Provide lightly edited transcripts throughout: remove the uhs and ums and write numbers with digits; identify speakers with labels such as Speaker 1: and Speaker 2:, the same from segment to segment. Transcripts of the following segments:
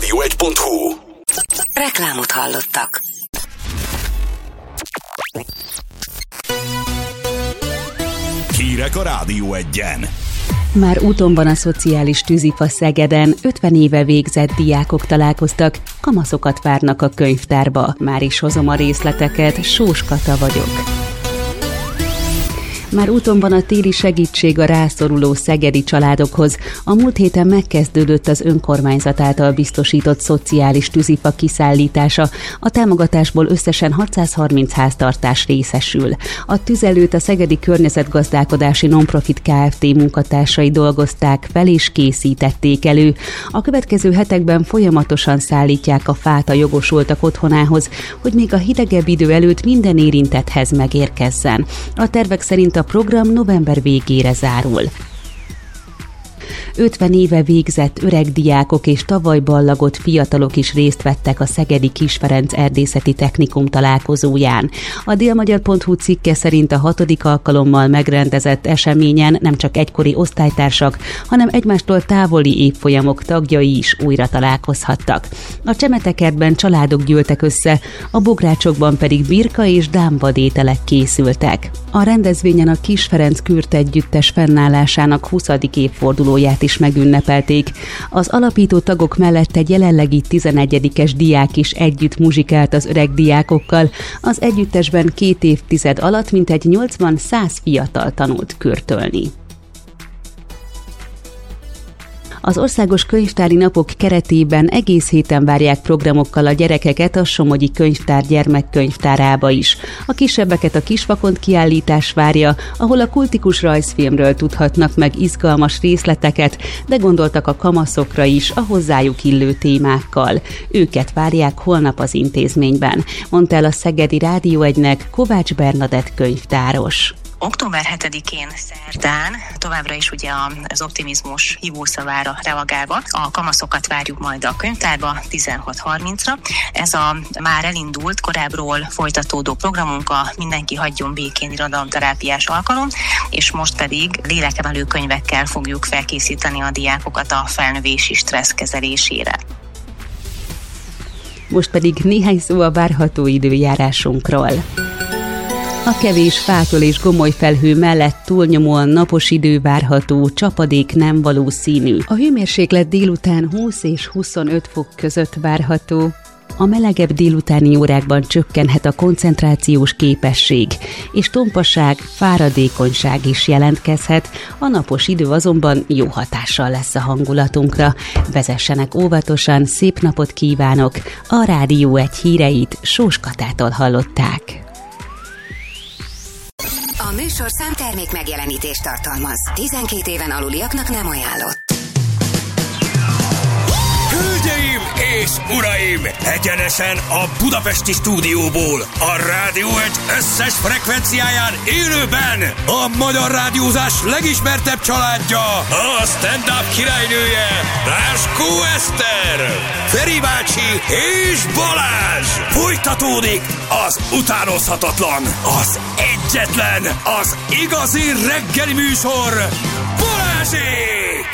Speaker 1: radio1.hu.
Speaker 2: Reklámot hallottak.
Speaker 1: Hírek a Rádió 1-en.
Speaker 3: Már úton van a szociális tűzifa Szegeden, 50 éve végzett diákok találkoztak, kamaszokat várnak a könyvtárba. Már is hozom a részleteket, Sós Kata vagyok. Már úton van a téli segítség a rászoruló szegedi családokhoz. A múlt héten megkezdődött az önkormányzat által biztosított szociális tűzifa kiszállítása. A támogatásból összesen 630 háztartás részesül. A tüzelőt a Szegedi Környezetgazdálkodási Nonprofit Kft. Munkatársai dolgozták fel és készítették elő. A következő hetekben folyamatosan szállítják a fát a jogosultak otthonához, hogy még a hidegebb idő előtt minden érintetthez megérkezzen. A tervek szerint a program november végére zárul. 50 éve végzett öreg diákok és tavaly ballagott fiatalok is részt vettek a szegedi Kis Ferenc Erdészeti Technikum találkozóján. A délmagyar.hu cikke szerint a 6. alkalommal megrendezett eseményen nem csak egykori osztálytársak, hanem egymástól távoli évfolyamok tagjai is újra találkozhattak. A Csemetekertben családok gyűltek össze, a Bográcsokban pedig birka és dámvadételek készültek. A rendezvényen a Kis Ferenc Kürt együttes fennállásának 20. évfordulóját is megünnepelték. Az alapító tagok mellett egy jelenlegi 11-es diák is együtt muzsikált az öreg diákokkal. Az együttesben 2 évtized alatt mintegy 80-100 fiatal tanult kürtölni. Az Országos Könyvtári Napok keretében egész héten várják programokkal a gyerekeket a Somogyi Könyvtár gyermekkönyvtárába is. A kisebbeket a Kisvakont kiállítás várja, ahol a kultikus rajzfilmről tudhatnak meg izgalmas részleteket, de gondoltak a kamaszokra is a hozzájuk illő témákkal. Őket várják holnap az intézményben, mondta el a Szegedi Rádió 1-nek Kovács Bernadett könyvtáros.
Speaker 4: Október 7-én szerdán továbbra is ugye az optimizmus hívószavára reagálva a kamaszokat várjuk majd a könyvtárba 16:30-ra. Ez a már elindult, korábbról folytatódó programunk a Mindenki hagyjon békén irodalomterápiás alkalom, és most pedig lélekemelő könyvekkel fogjuk felkészíteni a diákokat a felnövési stressz kezelésére.
Speaker 3: Most pedig néhány szó a várható időjárásunkról. A kevés fától és gomoly felhő mellett túlnyomóan napos idő várható, csapadék nem valószínű. A hőmérséklet délután 20 és 25 fok között várható. A melegebb délutáni órákban csökkenhet a koncentrációs képesség, és tompaság, fáradékonyság is jelentkezhet, a napos idő azonban jó hatással lesz a hangulatunkra. Vezessenek óvatosan, szép napot kívánok! A Rádió 1 híreit Sós Katától hallották.
Speaker 2: A műsorszám termék megjelenítést tartalmaz. 12 éven aluliaknak nem ajánlott.
Speaker 1: Hölgyeim és uraim! Egyenesen a budapesti stúdióból, a Rádió 1 összes frekvenciáján élőben a magyar rádiózás legismertebb családja, a stand-up királynője, Ráskó Eszter, Feri bácsi és Balázs! Folytatódik az utánozhatatlan, az egyetlen, az igazi reggeli műsor, Balázsék!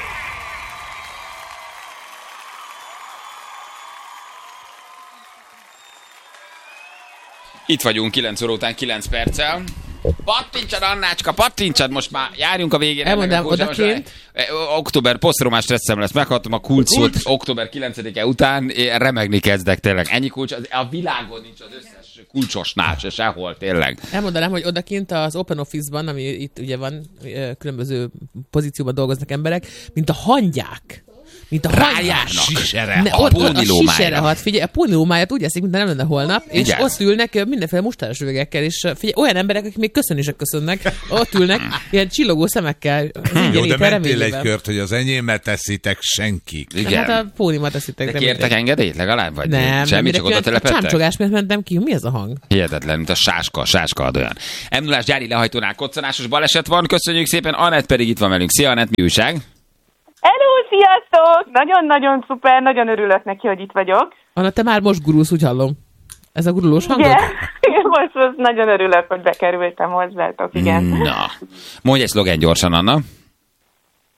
Speaker 5: Itt vagyunk 9 óra után 9 perccel. Pattintsad, Annácska, pattintsad, most már járjunk a végére.
Speaker 6: Elmondám, odaként.
Speaker 5: Október, posztromás stresszem lesz, meghallottam a kulcsot október 9-e után, én remegni kezdek tényleg. Ennyi kulcs, a világon nincs az összes kulcsosnál se sehol, tényleg.
Speaker 6: Elmondanám, hogy odakint az Open Office-ban, ami itt ugye van, különböző pozícióban dolgoznak emberek, mint a hangyák. Mint a
Speaker 5: rájárnak.
Speaker 6: A pónilómáját. Figyelj, a pónilómáját úgy eszik, mint nem lenne holnap, és igen. Ott ülnek mindenféle mustáros üvegekkel, és figyelj, olyan emberek, akik még köszönések köszönnek, ott ülnek, ilyen csillogó szemekkel.
Speaker 7: Jó, de mentél egy kört, hogy az enyémet teszitek senki.
Speaker 6: Igen. Hát a pónimat teszitek.
Speaker 5: De kértek engedélyt legalább? Vagy
Speaker 6: nem.
Speaker 5: Semmi, csak oda telepettek?
Speaker 6: Csámcsogás miatt mentem ki. Mi ez a hang?
Speaker 5: Hihetetlen, mint a sáska ad olyan. M0-ás gyári lehajtónál koccanásos baleset van, köszönjük szépen, Anett pedig itt van velünk. Szia, Anett, mi újság?
Speaker 8: Hello, sziasztok! Nagyon-nagyon szuper, nagyon örülök neki, hogy itt vagyok.
Speaker 6: Anna, te már most gurulsz, úgy hallom. Ez a gurulós hangod?
Speaker 8: Igen, most nagyon örülök, hogy bekerültem hozzátok, igen.
Speaker 5: Na, mondj egy szlogen gyorsan, Anna.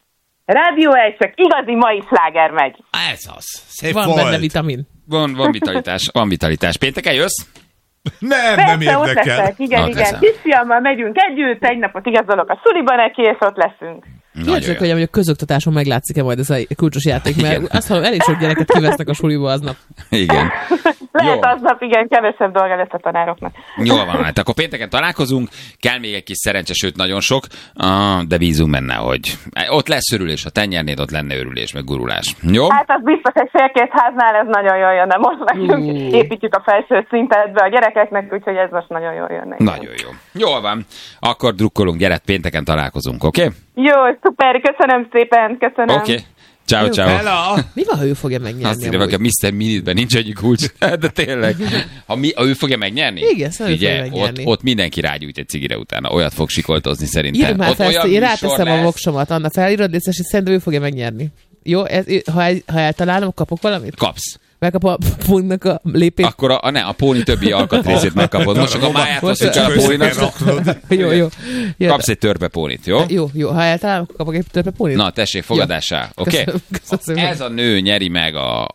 Speaker 8: Rádió 1, csak igazi mai sláger megy.
Speaker 7: Ez az. Szép
Speaker 6: Van
Speaker 7: volt.
Speaker 6: benne vitamin.
Speaker 5: Van vitalitás. Pénteken jössz?
Speaker 7: Nem érdekel.
Speaker 8: Igen. Kisfiammal megyünk együtt, egy napot igazolok a suliban neki, és ott leszünk.
Speaker 6: Kérdezzük, hogy a közoktatáson meglátszik-e majd ez a kulcsos játék, mert azt hallom, elég sok gyereket kivesznek a suliba aznap.
Speaker 5: Igen.
Speaker 8: Lehet aznap, igen, kevesebb dolga lesz a tanároknak.
Speaker 5: Jól van, hát akkor pénteken találkozunk, kell még egy kis szerencse, sőt nagyon sok, de bízunk benne, hogy ott lesz örülés, ha te nyernéd, ott lenne örülés, meg gurulás. Jó?
Speaker 8: Hát az biztos, egy fél-két háznál ez nagyon jól jönne. Most nekünk építjük a felső szintet be a gyerekeknek, úgyhogy ez most nagyon jól jönne.
Speaker 5: Nagyon jó. Jól van. Akkor drukkolunk, gyere, pénteken találkozunk, oké? Okay?
Speaker 8: Jó, szuper, köszönöm szépen, köszönöm.
Speaker 5: Oké. Okay. Ciao.
Speaker 6: Mi van, ha ő fogja megnyerni?
Speaker 5: Azt írja, hogy a Mr. Minitben nincs egyik kulcs. De tényleg. Ha ő fogja megnyerni?
Speaker 6: Igen, szóval fogja megnyerni.
Speaker 5: Ott mindenki rágyújt egy cigire utána. Olyat fog sikoltozni szerintem.
Speaker 6: Írd már fel, én ráteszem a voksomat, Anna, felírod, és szerintem ő fogja megnyerni. Jó, ha eltalálom, kapok valamit?
Speaker 5: Kapsz.
Speaker 6: Megkap a póninak a lépét.
Speaker 5: Akkor a póni többi alkatrészét megkapod. Most csak a máját veszünk el a póninak.
Speaker 6: Jó.
Speaker 5: Kapsz egy törpe pónit, jó?
Speaker 6: Jó. Ha eltalálom, kapok egy törpe pónit.
Speaker 5: Na, tessék, fogadásá. Oké? Ez a nő nyeri meg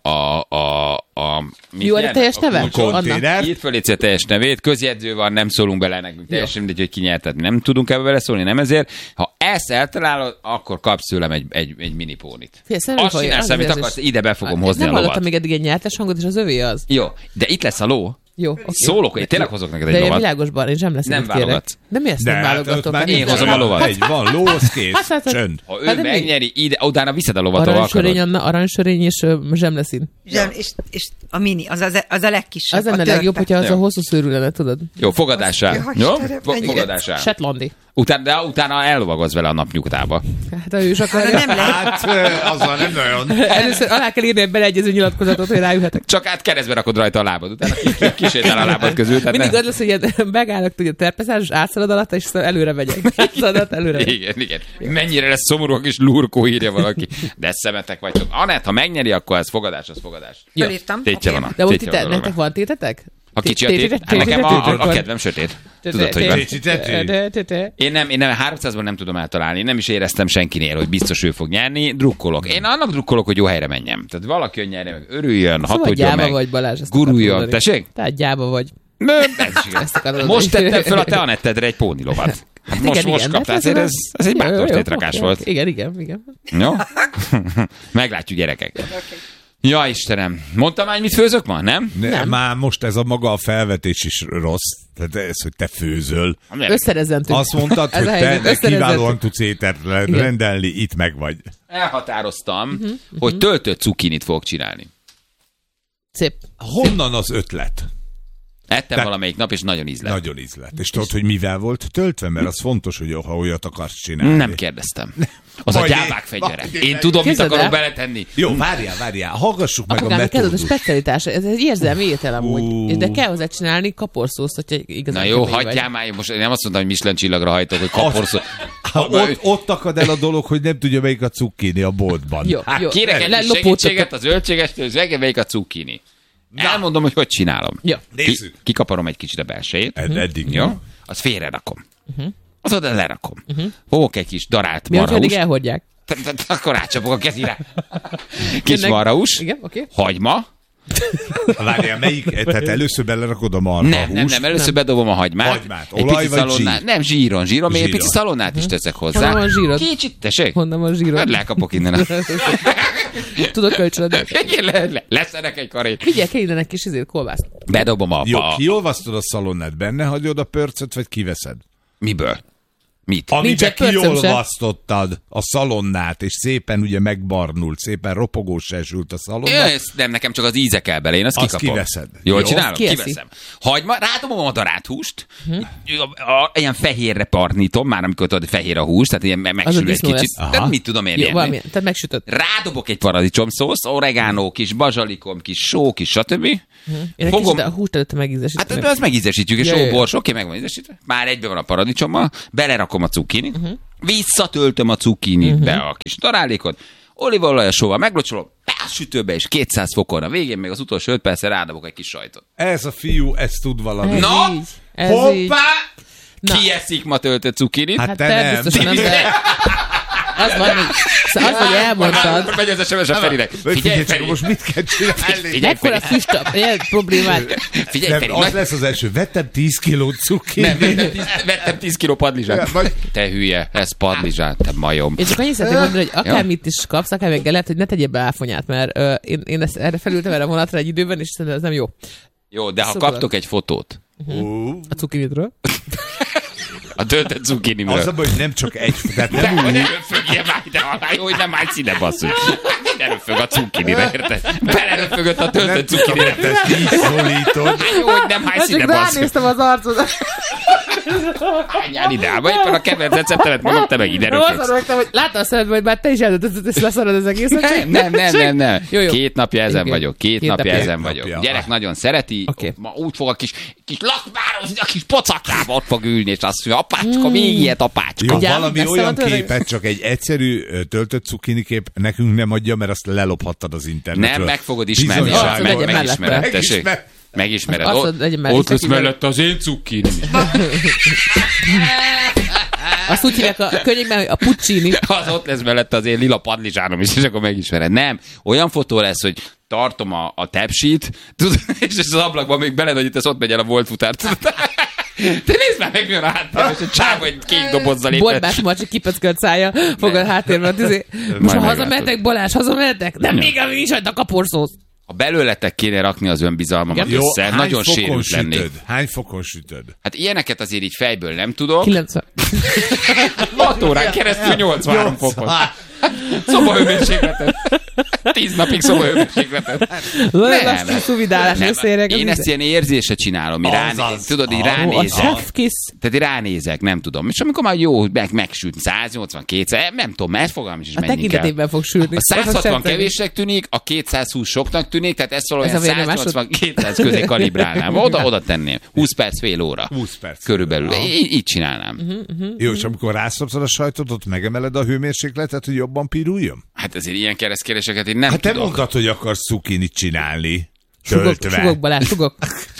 Speaker 6: jó, a teljes neve?
Speaker 5: Írd föl a teljes nevét, közjegyző van, nem szólunk bele nekünk. Teljesen mindegy, hogy ki nyertet. Nem tudunk ebbe beleszólni, nem ezért. Ha ezt eltalálod, akkor kapsz tőlem egy mini pónit. Azt csinálsz, amit akarsz, ide be fogom hozni a lovat.
Speaker 6: Nem hallottam még eddig egy nyertes hangot, és az övé az.
Speaker 5: Jó, de itt lesz a ló.
Speaker 6: Jó, okay.
Speaker 5: Szólok, én tényleg hozok neked egy lovat.
Speaker 6: De világosban, én sem lesz.
Speaker 5: Nem válogatsz.
Speaker 6: De mi ezt nem válogatok?
Speaker 5: Én hozom a lovat.
Speaker 7: Egy van ló, az kész. Csönd.
Speaker 5: Ha ő megnyeri, utána viszed a lovat,
Speaker 6: Aranysörény, Anna, aranysörény és zsemleszín.
Speaker 9: És a mini, az a legkisebb.
Speaker 6: Az lenne legjobb, hogyha az a hosszú szőrű lenne, tudod?
Speaker 5: Jó, fogadásá. Jó? Fogadásá.
Speaker 6: Shetlandi.
Speaker 5: Utána ellovagolsz vele a napnyugtába.
Speaker 6: Hát a ős akarja.
Speaker 9: Nem lehet.
Speaker 7: Hát, azzal nem nagyon.
Speaker 6: Először alá kell írni egy beleegyező nyilatkozatot, hogy rájöhetek.
Speaker 5: Csak keresztbe rakod rajta a lábad, utána kisétál a lábad közül.
Speaker 6: Mindig az lesz, hogy megállnak, tudja, terpeszás, és átszalad alatt, és előre megyek.
Speaker 5: Igen. Mennyire lesz szomorú a kis lurkó, írja valaki. De szemetek vagytok. Anett, ha megnyeri, akkor ez fogadás, az fogadás.
Speaker 9: Fölírtam.
Speaker 5: Tétje van.
Speaker 6: De most nektek van tétetek?
Speaker 5: A kicsi a tét? Nekem a kedvem sötét. Tudod, hogy van. Én nem 300-ban nem tudom eltalálni. Nem is éreztem senkinél, hogy biztos ő fog nyerni. Drukkolok. Én annak drukkolok, hogy jó helyre menjem. Tehát valaki jön nyerni, meg örüljön, hatodjon meg.
Speaker 6: Vagy, Balázs,
Speaker 5: guruljon. Tessék?
Speaker 6: Tehát gyáva vagy.
Speaker 5: Most tettem fel a te Anettedre egy pónilovat. Hát most kaptál, ez egy bátor tétrakás volt.
Speaker 6: Igen.
Speaker 5: Jó? Meglátjuk, gyerekek. Ja, Istenem. Mondtam már, mit főzök ma, nem?
Speaker 7: Már most ez a maga a felvetés is rossz. Tehát ez, hogy te főzöl.
Speaker 6: Összerezentünk.
Speaker 7: Azt mondtad, hogy te kiválóan tudsz ételt rendelni, itt meg vagy.
Speaker 5: Elhatároztam, hogy töltött cukinit fogok csinálni.
Speaker 6: Szép.
Speaker 7: Honnan az ötlet?
Speaker 5: Ettem valamelyik nap, és nagyon ízlett.
Speaker 7: Nagyon ízlett. És tudod, hogy mivel volt töltve? Mert az fontos, hogy ha olyat akarsz csinálni.
Speaker 5: Nem kérdeztem. Az a gyávák fegyvere. Én tudom, mit akarok beletenni.
Speaker 7: Jó, várjál. Hallgassuk meg a
Speaker 6: metódust. Ez a specialitás. Ez egy érzelmi étel amúgy. De kell hozzá csinálni kaporszószt, hogyha igazán.
Speaker 5: Na jó, hagyjál már. Most én nem azt mondtam, hogy Michelin csillagra hajtok, hogy kaporszó.
Speaker 7: Ott akad el a dolog, hogy nem tudja, melyik a cukkini a boltban.
Speaker 6: Jó.
Speaker 5: Kérek egy segítséget az zöldségestől, hogy melyik a cukkini. Elmondom, hogy csinálom.
Speaker 6: Ja.
Speaker 5: Kikaparom egy kicsit a belsejét.
Speaker 7: Eddig.
Speaker 5: Jó? Azt félre rakom. Az oda lerakom. Fogok egy kis darált marhahúst.
Speaker 6: Miért elhordják?
Speaker 5: Akkor rácsapok a kezire. Kis marhahúst. Hagyma.
Speaker 7: Várjál, melyik? Tehát először belerakod a marhahúst?
Speaker 5: Nem, először bedobom a hagymát.
Speaker 7: Olaj vagy zsír?
Speaker 5: Nem, zsíron. Még egy pici szalonnát is teszek hozzá.
Speaker 6: Honnan van zsírod?
Speaker 5: Kicsit, tessék.
Speaker 6: Honnan van zsírod?
Speaker 5: Hát lekapok innen.
Speaker 6: Tudok kölcsönöd.
Speaker 5: Leszerek egy karét.
Speaker 6: Vigyek innen egy kis kolbászt.
Speaker 5: Bedobom a...
Speaker 7: Jó, kiolvasztod a szalonnát, benne hagyod a pörcöt, vagy kiveszed?
Speaker 5: Miből? Mit?
Speaker 7: Amiben kiolvasztottad a szalonnát, és szépen ugye megbarnult, szépen ropogós esült a szalonna.
Speaker 5: Nem, nekem csak az íze kell bele, én azt kikapom.
Speaker 7: Kiveszed.
Speaker 5: Jól csinálom? Kiveszem. Hagyma, rádobom a darált húst, ilyen fehérre parnítom, már amikor tudod, fehér a hús, tehát ilyen megsül egy kicsit. Tehát mit tudom én
Speaker 6: érni? Tehát megsütött.
Speaker 5: Rádobok egy paradicsomszószt, oregánó, kis bazsalikom, kis só, kis stb.
Speaker 6: Én egy kicsit a húst előtte megízesítjük.
Speaker 5: Hát azt megízesítjük, és sóbors, oké, meg van ízesítve. Már egyben van a paradicsommal, belerakom a cukkinit, visszatöltöm a cukkinitbe a kis darálékot, olívaolaj a sóval meglocsolom, a sütőbe és 200 fokon, a végén még az utolsó 5 percre rádobok egy kis sajtot.
Speaker 7: Ez a fiú, ez tud valami.
Speaker 5: Hoppá! Ki eszik ma töltött cukkinit?
Speaker 7: Hát te nem.
Speaker 6: Biztosan nem, de... hogy elmondtad.
Speaker 5: Akkor megy az SMS a Ferinek. Figyelj, Feri.
Speaker 7: Most mit kell csinálni?
Speaker 6: Ekkora füstöp, ilyen problémát.
Speaker 5: Figyelj, Feri.
Speaker 7: Az lesz az első. Vettem 10 kiló cukinit.
Speaker 5: Nem, vettem 10 kiló padlizsát. Te hülye, ez padlizsát, te majom.
Speaker 6: Én csak annyit szeretném mondani, hogy akármit is kapsz, akármilyen lehet, hogy ne tegyél be áfonyát, mert én erre felültem erre a vonatra egy időben, és ez nem jó.
Speaker 5: Jó, de ha kaptok egy fotót.
Speaker 6: A cukinitről.
Speaker 5: A töltött cukinimről.
Speaker 7: Az a baj, hogy nem csak egy, tehát
Speaker 5: De
Speaker 7: nem úgy.
Speaker 5: ne röfögjél már ide alá, jó, hogy nem állsz ide, basszus. Ne röfög a cukinire, érted? Beleröfögött a töltött cukinire.
Speaker 7: Te így szólítod.
Speaker 5: Jó, hogy nem állsz ide,
Speaker 6: Csak
Speaker 5: basszus.
Speaker 6: ránéztem az arcodat.
Speaker 5: Hányjál ide, ába, éppen a kedvenc receptemet mondom, te meg ide röfögsz.
Speaker 6: Rögtem, hogy láttam a szemedben, hogy már te is eldöntötted, és leszarod az egészet.
Speaker 5: Nem.
Speaker 6: Jó.
Speaker 5: 2 napja ezen vagyok. 2 napja ezen
Speaker 7: napja.
Speaker 5: vagyok. Gyerek nagyon szereti, ma úgy fog a kis lakmározni, a kis pocaklába ott fog ülni, és azt mondja, apácska, még ilyet, apácska.
Speaker 7: Jó, valami olyan képet, csak egy egyszerű töltött cukini kép nekünk nem adja, mert azt lelophattad az internetről.
Speaker 5: Nem, meg fogod ismerni. Megismered. Ott lesz mellett az én cukinim.
Speaker 6: Azt úgy hívják a könyvben, hogy a puccini.
Speaker 5: Az ott lesz mellett az én lila padlizsánom is, és akkor megismered. Nem, olyan fotó lesz, hogy tartom a tepsit, tudod, és az ablakban még beled, hogy itt ez ott megy el a volt futár. Te nézd már meg, milyen a háttérben, és egy csáv, hogy kék dobozzal lépett.
Speaker 6: Borbás Marcsi kipöckölt szája, fogad háttérben. Most hazamehetek, Balázs, hazamehetek? Nem, még ami is hagyd a kaporszósz.
Speaker 5: Ha belőletek kéne rakni az önbizalmamat össze, nagyon sérült lennék.
Speaker 7: Hány fokon sütöd?
Speaker 5: Hát ilyeneket azért így fejből nem tudok.
Speaker 6: 90.
Speaker 5: 6 órán keresztül 83 fokon. Szobahőmérsékletet. 10 napig szobahőmérsékletet. Én ezt ilyen érzésre csinálom. Tudod, így ránézek. Tehát ránézek, nem tudom. És amikor már jó, megsült 182, nem tudom, ez fogalmam is menni kell.
Speaker 6: A tekintetében fog sülni.
Speaker 5: A 160 kevésnek tűnik, a 220 soknak tűnik, tehát ezt valójában 180-200 közé kalibrálnám. Oda tenném. 20 perc, fél óra.
Speaker 7: 20 perc.
Speaker 5: Körülbelül. Így csinálnám.
Speaker 7: Jó, és amikor rászapszod a sajtot, ott megemeled a hőmérsékletet, hogy jobban piruljon?
Speaker 5: Hát azért ilyen keresztkérdéseket én nem
Speaker 7: tudok.
Speaker 5: Hát
Speaker 7: te mondtad, hogy akarsz cukinit csinálni. Töltve.
Speaker 6: Sugok, Balázs, sugok.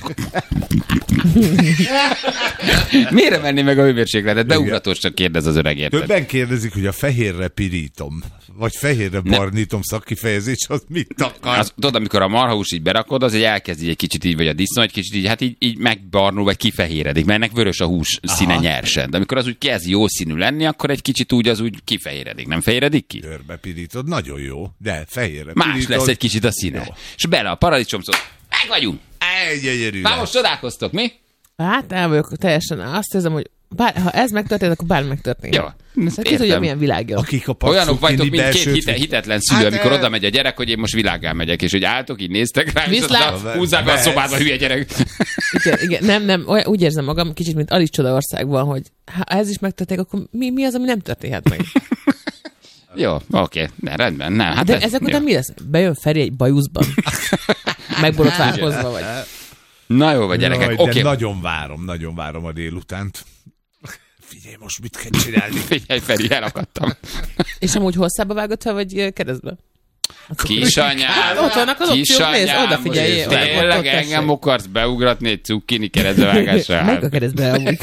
Speaker 5: Miért menni meg a hőmérsékletet? Beugratósnak kérdez az öreg, érted?
Speaker 7: Többen kérdezik, hogy a fehérre pirítom, vagy fehérre barnítom szakkifejezés, az mit akar?
Speaker 5: Tudod, amikor a marhahús így berakod, az elkezd így egy kicsit így, vagy a disznó egy kicsit így, hát így megbarnul, vagy kifehéredik, mert ennek vörös a hús színe nyersen. De amikor az úgy kezd jó színű lenni, akkor egy kicsit úgy az úgy kifehéredik. Nem fehéredik ki?
Speaker 7: Körbe pirítod, nagyon jó, de fehérre pirítod.
Speaker 5: Más lesz egy kicsit a színe. Jó. És bele a paradicsomszót. Meg vagyunk!
Speaker 7: Gyönyörű.
Speaker 5: Már most csodálkoztok, mi?
Speaker 6: Hát nem vagyok teljesen. Azt érzem, hogy ha ez megtörtént, akkor bármi megtörtént.
Speaker 5: Jó.
Speaker 6: Ki tudja, milyen világja.
Speaker 5: Olyanok vagytok, mint két hitetlen szülő, amikor oda megy a gyerek, hogy én most világgá megyek, és hogy álltok, így néztek rá, és húzzák be a szobádba, hülye gyerek.
Speaker 6: Igen, nem, úgy érzem magam kicsit, mint Alice Csodaországban, hogy ha ez is megtörténik, akkor mi az, ami nem történhet meg?
Speaker 5: Jó, oké, rendben. Nem, hát
Speaker 6: de ezek után mi lesz? Bejön Feri egy bajuszban? Megborotválkozva vagy?
Speaker 5: Na jó, vagy gyerekek, oké.
Speaker 7: Nagyon várom a délutánt. Figyelj, most mit kell csinálni?
Speaker 5: Figyelj, Feri, elakadtam.
Speaker 6: És amúgy hosszába vágott fel, vagy keresztbe?
Speaker 5: Kisanyám,
Speaker 6: ott vannak az opciók, nézd, odafigyeljél.
Speaker 5: Tényleg engem akarsz beugratni egy cukkini keresztbevágásra?
Speaker 6: Meg a keresztbe amúgy.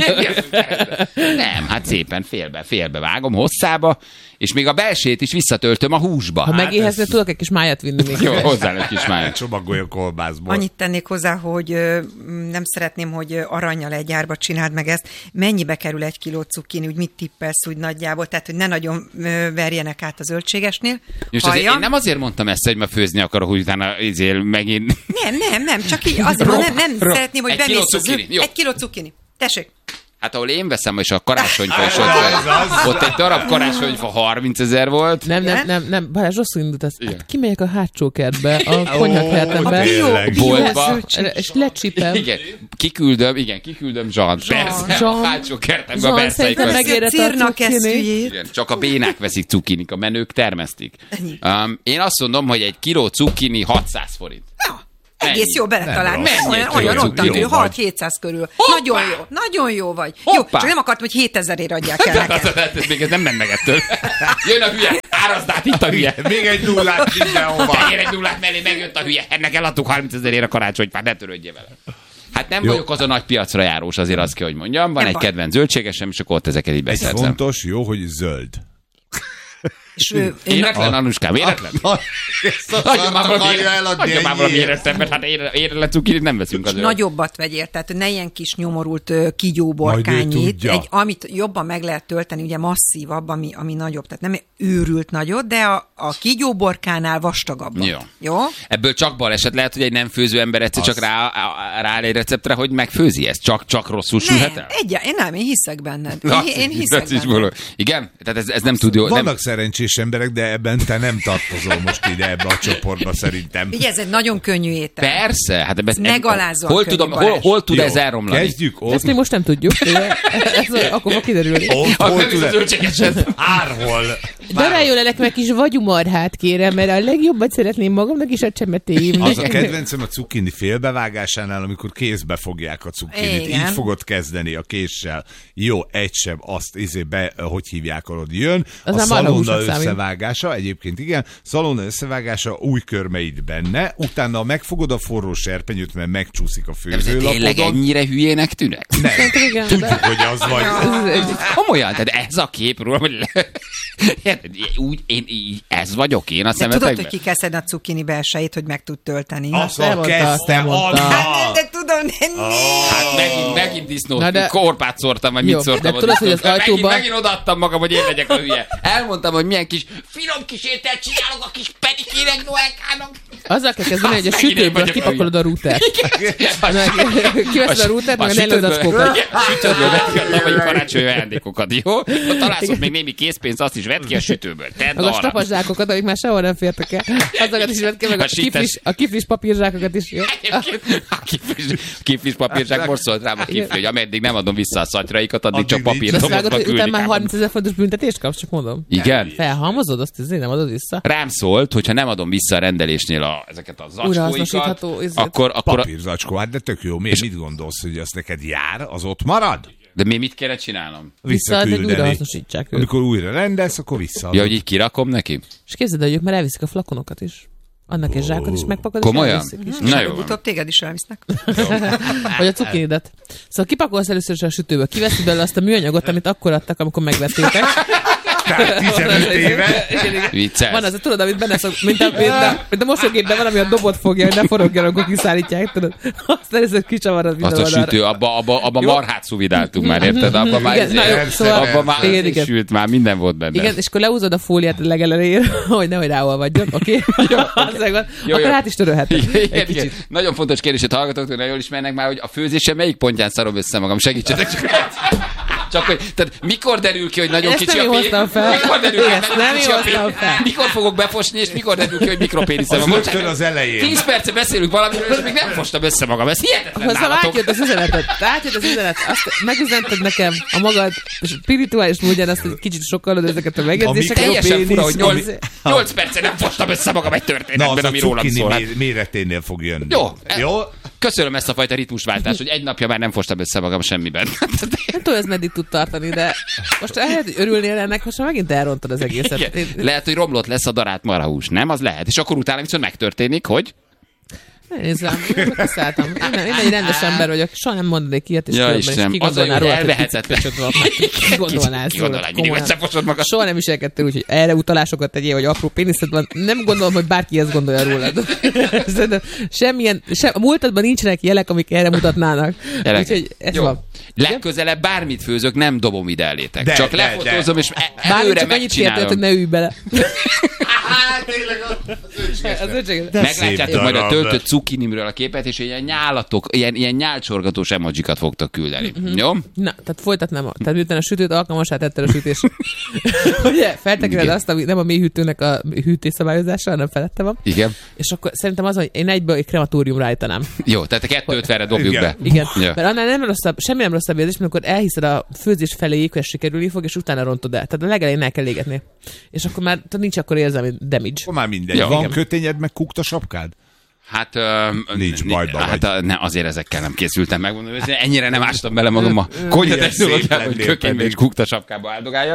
Speaker 5: Nem, hát szépen félbe vágom hosszába, és még a belsét is visszatöltöm a húsba.
Speaker 6: Ha megéhezne, tudok egy kis májat vinni még.
Speaker 5: Jó, hozzá egy kis májat.
Speaker 7: Csomagolja kolbászból.
Speaker 9: Annyit tennék hozzá, hogy nem szeretném, hogy arannyal egy árba csináld meg ezt. Mennyibe kerül 1 kiló cukkini, úgy mit tippelsz úgy nagyjából, tehát hogy ne nagyon verjenek át a zöldségesnél.
Speaker 5: Én nem azért mondtam ezt, hogy ma főzni akarok, hogy utána megint...
Speaker 9: Nem, csak így azért nem szeretném, hogy bemész az 1 kiló cukkini. Tessék.
Speaker 5: Hát ahol én veszem, és a karácsonyfa is ott egy darab karácsonyfa 30 000 volt.
Speaker 6: Nem, Balázs, rosszul indult. Hát kimegyek a hátsó kertbe, a konyhakertembe.
Speaker 5: Boltba.
Speaker 6: És lecsipem.
Speaker 5: Igen, kiküldöm Zsant. Persze, a hátsó kertembe a
Speaker 6: Berszáikon.
Speaker 9: Círnak eszüjét.
Speaker 5: Csak a bénák veszik cukinik, a menők termesztik. Én azt mondom, hogy 1 kiló cukini 600 forint.
Speaker 9: Egész jó beletalálni. Olyan ottan, 6-700 körül. Nagyon jó vagy. Jó, csak nem akartam, hogy 7000-ért adják el neked.
Speaker 5: Még ez nem mennek ettől. Jön a hülye, árazd át itt a hülye.
Speaker 7: Még egy nullát mindenhova.
Speaker 5: Tegyél egy nullát mellé, megjött a hülye. Ennek eladtuk 30 000-ért a karácsonyfát, ne törődjél vele. Hát nem vagyok az a nagy piacra járós, azért azt kell, hogy mondjam. Van egy kedvenc zöldségesem, és akkor ott ezeket így beszerzem.
Speaker 7: Ez fontos, jó, hogy zöld.
Speaker 5: Éretlen, Anuskám, éretlen. Adja már valami éretlen, hát éretlen cukirit nem veszünk azért.
Speaker 9: Nagyobbat vegyél, tehát ne ilyen kis nyomorult kígyóborkányit, amit jobban meg lehet tölteni, ugye masszívabb, ami nagyobb, tehát nem őrült nagyot, de a kígyóborkánál vastagabb. Jó?
Speaker 5: Ebből csak baleset lehet, hogy egy nem főző ember egyszer csak rááll egy receptre, hogy megfőzi ezt. Csak rosszul sülhet el?
Speaker 9: Én hiszek benned. Én hiszek benned.
Speaker 5: Igen? Tehát ez nem tud jó.
Speaker 7: Vannak szerencsés emberek, de ebben te nem tartozol most ide ebbe a csoportba szerintem.
Speaker 9: Ugye ez egy nagyon könnyű étel.
Speaker 5: Persze. Hát
Speaker 9: megalázóan
Speaker 5: hol tud ez elromlani?
Speaker 7: Kezdjük ott.
Speaker 6: Ezt mi most nem tudjuk. Akkor fog kiderülni.
Speaker 7: Hol tud Árhol.
Speaker 6: Daráljon el meg kis vagyumarhát, kérem, mert a legjobbat szeretném magamnak is a csemetém.
Speaker 7: Az a kedvencem a cukkini félbevágásánál, amikor kézbe fogják a cukkinit. Így fogod kezdeni a késsel. Jó, egy seb, azt hogy hívják, arra jön.
Speaker 6: Az
Speaker 7: a szalonna összevágása, egyébként igen, szalonna összevágása, új körmeid benne, utána megfogod a forró serpenyőt, mert megcsúszik a főzőlapodon.
Speaker 5: Tényleg ennyire hülyének tűnek?
Speaker 7: Nem. Tudjuk, hogy az vagy.
Speaker 5: Komolyan, tehát ez a képről, hogy ez vagyok én a szemetekben.
Speaker 9: Tudod, hogy ki kell szedni a cukkini belsejét, hogy meg tud tölteni.
Speaker 7: Azzal kezdte,
Speaker 9: de tudom,
Speaker 5: Hát megint disznót, korpát szórtam, vagy mit szórtam.
Speaker 6: De tudod, hogy az ajtóban...
Speaker 5: Megint odaadtam magam, hogy én legyek a hülye. Elmondtam, hogy milyen kis finom kis ételt csinálok a kis pedikének, Noelkának.
Speaker 6: Azzal kell kezdeni, hogy a sütőből kipakolod a rútert. Kiveszed a rútert, meg a nejlőzacskókat.
Speaker 5: Sütőből vedd ki a tavalyi karácsonyi ajándékokat, jó? Ha találsz még némi készpénzt, azt is vedd ki a sütőből.
Speaker 6: Meg a strapazsákokat, amik már sehol nem fértek el. Azokat is vedd ki, meg a kiflis papírzsákokat is.
Speaker 5: A kiflis papírzsák most szólt rám a kifli, hogy ameddig nem adom vissza a szatyraikat, addig csak papírdobozba küldik.
Speaker 6: Utána már 30 000 fontos büntetést kapsz, csak mondom.
Speaker 5: Igen.
Speaker 6: Felhalmozod, azt azért nem adod vissza.
Speaker 5: Rám szólt, hogyha nem adom vissza a rendelésnél ezeket a zacskóikat, akkor...
Speaker 7: Papírzacskó, hát de tök jó. Mit gondolsz, hogy az neked jár? Az ott marad?
Speaker 5: De mi mit kellene csinálnom?
Speaker 6: Visszaküldeni. Újra hasznosítsák őt.
Speaker 7: Amikor újra rendelsz, akkor visszaadod.
Speaker 5: Ja, hogy így kirakom neki?
Speaker 6: És képzeld, hogy ők már elviszik a flakonokat is. Annak egy zsákot is megpakad,
Speaker 5: komolyan?
Speaker 6: És elviszik.
Speaker 5: Na jó.
Speaker 9: Utóbb téged is elvisznek.
Speaker 6: Vagy a cukinidet. Szóval kipakolsz először is a sütőből. Kiveszed belőle azt a műanyagot, amit akkor adtak, amikor megvettétek.
Speaker 7: Tehát 15 éve.
Speaker 5: Vicces.
Speaker 6: Van az, tudod, amit benne mint a mosógépben van, ami a dobot fogja, hogy ne forogjon, akkor kiszállítják, tudod. Azt először kicsavarod minden
Speaker 5: oldalra. Azt a sütő, abba marhát szuvidáltunk már, érted? Abba már sült, már minden volt benne.
Speaker 6: Igen, és akkor leúzod a fóliát a legelején, hogy nehogy ráolvadjon, oké? Akkor át is törölheted.
Speaker 5: Nagyon fontos kérdés, hogy hallgatók, nagyon jól ismernek már, hogy a főzése melyik pontján szarom össze magam. Segítsetek csak hogy, tehát mikor derül ki, hogy nagyon
Speaker 6: ezt
Speaker 5: kicsi a pénisz? Mikor derül ki, hogy nagyon kicsi a pénisz? Mikor fogok befosni, és mikor derül ki, hogy mikropéniszem?
Speaker 7: Az rögtön az elején.
Speaker 5: 10 perce beszélünk valamiről, és még nem fostam össze magam. Ez hihetetlen nálatok.
Speaker 6: Átjött az üzenetet. Azt megüzented nekem a magad spirituális módján, azt egy kicsit sokkalod ezeket a megjegyzéseket.
Speaker 5: Teljesen fura, hogy 8 perce nem fostam össze magam egy történetben, ami rólam szól.
Speaker 7: Na, az a cukkini méreténél fog jönni.
Speaker 5: Jó? Köszönöm ezt a fajta ritmusváltást, hogy egy napja már nem fostam össze magam semmiben.
Speaker 6: Nem tudom, ez meddig tud tartani, de most lehet, hogy örülnél ennek, most már megint elrontad az egészet.
Speaker 5: Lehet, hogy romlott lesz a darált marhahús, nem? Az lehet. És akkor utána viszont megtörténik, hogy...
Speaker 6: Nézzem, én megszálltam. Én egy rendes ember vagyok, soha nem mondanék ilyet, és
Speaker 5: ki gondolnál róla, hogy
Speaker 6: ki gondolnál róla. Soha nem viselkedtél úgy, hogy erre utalásokat tegyél, hogy apró péniszed van. Nem gondolom, hogy bárki ezt gondolja rólad. A múltadban nincsenek jelek, amik erre mutatnának. Úgyhogy ez van.
Speaker 5: Legközelebb bármit főzök, nem dobom ide elétek. Csak lefotózom, és előre megcsinálom.
Speaker 6: Hogy ne ülj bele.
Speaker 5: Meglátjátok majd a töltött cukkinimről a képet, és ilyen nyálatok, ilyen nyálcsorgatós emojikat fogtok küldeni. Jó?
Speaker 6: Na, tehát folytatnám. Tehát miután a sütőt alkalmasát tetted a sütés. Ugye, feltekered azt, ami nem a mélyhűtőnek a hűtésszabályozása, hanem felette van.
Speaker 5: Igen.
Speaker 6: És akkor szerintem az, hogy én egyből egy krematóriumra állítanám.
Speaker 5: Jó, tehát a 250-re dobjuk be.
Speaker 6: Igen. Mert annál nem rosszabb, semmi nem rosszabb érzés, amikor elhiszed a főzés feléig, hogy sikerülni fog, és utána rontod el. Tehát a legelején el kell égetni. És akkor már nincs akkor érzelmi damage.
Speaker 7: Már mindegy. Ja, van kötényed, meg kukta sapkád?
Speaker 5: Hát
Speaker 7: nincs bajba
Speaker 5: hát azért ezekkel nem készültem, megmondom, ennyire nem ástam bele magam a konyha technológiába, hogy kökénybe és kukta sapkába áldogáljak.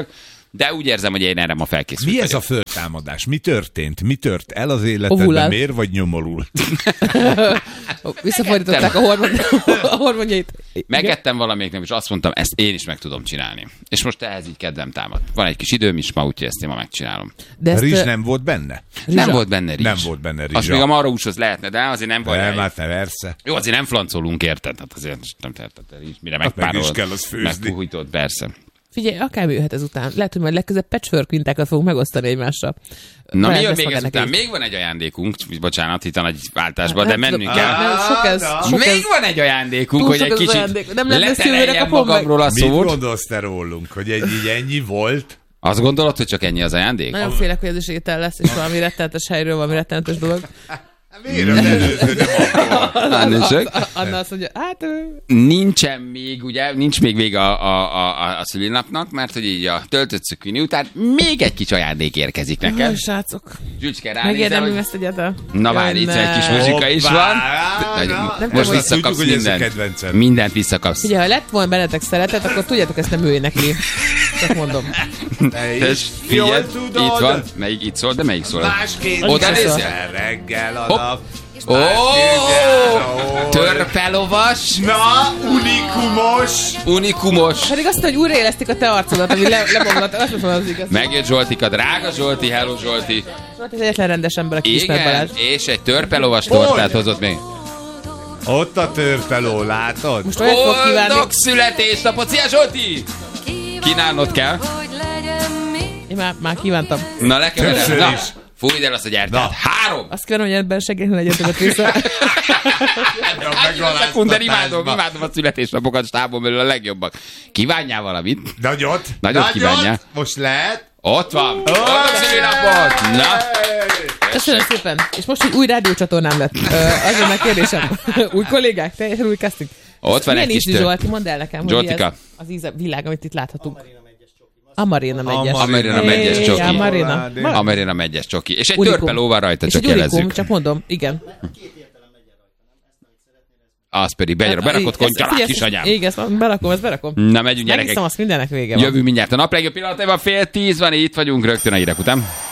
Speaker 5: de úgy érzem, hogy én erre ma felkészültem.
Speaker 7: Mi ez a földtámadás? Mi történt? Mi tört el az életedben? Miért vagy nyomorult?
Speaker 6: Visszafordították a hormonjait.
Speaker 5: Megettem valamelyiknek, és azt mondtam, ezt én is meg tudom csinálni. És most ehhez így kedvem támad. Van egy kis időm is ma, úgyhogy ezt én ma megcsinálom.
Speaker 7: De rizs nem volt benne?
Speaker 5: Nem volt benne rizs.
Speaker 7: Nem volt benne rizs.
Speaker 5: Azt még a marhaúshoz lehetne, de azért nem vagy.
Speaker 7: Nem, hát ne, persze.
Speaker 5: Jó, azért nem flancolunk, érted? Hát azért nem teheted, mire megpárolod.
Speaker 7: Meg is kell az főzni.
Speaker 5: Megpuhítod, persze.
Speaker 6: Figyelj, akármi jöhet ezután. Lehet, hogy majd legközelebb patchwork mintákat fogunk megosztani egymásra.
Speaker 5: Na mi jön még ezután? Még van egy ajándékunk, bocsánat, itt a nagy váltásban, de mennünk kell. Még van egy ajándékunk, hogy egy kicsit letereljem magamról a szót.
Speaker 7: Mit gondolsz te rólunk, hogy így ennyi volt?
Speaker 5: Azt gondolod, hogy csak ennyi az ajándék?
Speaker 6: Nagyon félek, hogy ez is étel lesz, és valami rettenetes helyről, valami rettenetes dolog.
Speaker 7: Miért az előző nem
Speaker 6: Anna azt mondja, hát...
Speaker 5: Nincsen még, ugye, nincs még vége a szülinapnak, mert hogy így a töltött cukkini után még egy kis ajándék érkezik neked.
Speaker 6: Srácok,
Speaker 5: Gyücske, ránézel,
Speaker 6: megérdemlünk ezt egyáltalán.
Speaker 5: Na várj, itt egy kis muzsika is van. Most visszakapsz mindent. Mindent visszakapsz.
Speaker 6: Ugye, ha lett volna bennetek szeretet, akkor tudjátok, ezt nem ő énekli. Csak mondom.
Speaker 5: Figyelj, itt van. Melyik itt szól, de melyik szól? Oda nézzel?
Speaker 7: Reggel a nap.
Speaker 5: Törpelovas.
Speaker 7: Na, unikumos.
Speaker 6: Pedig azt, hogy újraélesztik a te arcodat, ami lebomlott, azt mondom, az igaz.
Speaker 5: Megjött Zsoltika, drága Zsolti, hello Zsolti.
Speaker 6: Zsolti az egyetlen rendes ember, aki ismer Balázs.
Speaker 5: És egy törpelovas tortát hozott még.
Speaker 7: Ott a törpeló, látod?
Speaker 6: Most olyat fog kívánni.
Speaker 5: Boldog születésnapot, szia Zsolti! Kínálnod kell.
Speaker 6: Én már kívántam.
Speaker 5: Na, lekeverem. Na, fújd el azt a gyertyát. 3!
Speaker 6: Azt kívánom, hogy ebben segíteni legyetek része.
Speaker 5: De imádom a születésnapokat stábon belül a legjobbak. Kívánjál valamit? Nagyot kívánjál.
Speaker 7: Most lehet?
Speaker 5: Ott van. Boldog szülinapot! Na!
Speaker 6: Köszönöm szépen. És most, hogy új rádiócsatornám lett. Az a megkérdésem. Új kollégák, teljesen új kezdtük.
Speaker 5: Ott van egy kis
Speaker 6: tör. Zsolti, mondd el nekem, hogy ez az íze világ, amit itt láthatunk. Amarina megyes.
Speaker 5: Amarina megyes csoki. Amarina megyes csoki. És egy törpelóval rajta, csak jelezzük.
Speaker 6: Csak mondom, igen.
Speaker 5: Az pedig berakott kontyalát, kisanyám.
Speaker 6: Igen, ezt berakom.
Speaker 5: Na, megyünk, gyerekek.
Speaker 6: Meghiszem, azt mindennek vége van.
Speaker 5: Jövő mindjárt a nap legjobb pillanatában, 9:30 van, itt vagyunk rögtön a hírek után.